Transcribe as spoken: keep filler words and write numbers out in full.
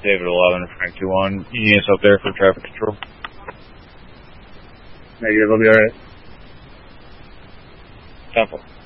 David eleven, Frank two one. You need us up there for traffic control? Negative, I'll be alright. Temple.